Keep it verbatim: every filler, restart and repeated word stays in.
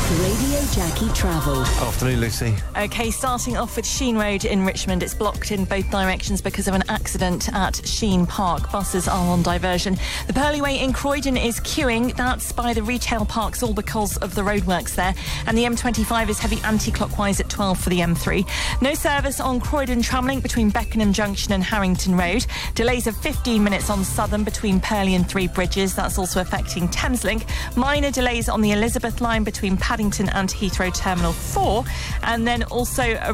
Radio Jackie Travel. Afternoon, Lucy. OK, starting off with Sheen Road in Richmond. It's blocked in both directions because of an accident at Sheen Park. Buses are on diversion. The Purley Way in Croydon is queuing. That's by the retail parks, all because of the roadworks there. And the M twenty-five is heavy anti-clockwise at twelve for the M three. No service on Croydon Tramlink between Beckenham Junction and Harrington Road. Delays of fifteen minutes on Southern between Purley and Three Bridges. That's also affecting Thameslink. Minor delays on the Elizabeth line between Paddington and Heathrow Terminal four. And then also